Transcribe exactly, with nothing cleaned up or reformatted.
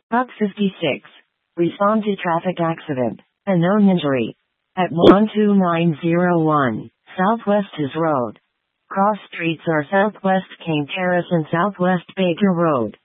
Buck fifty-six. Respond to traffic accident. A known injury. At one two nine zero one, Southwest His Road. Cross streets are Southwest King Terrace and Southwest Baker Road.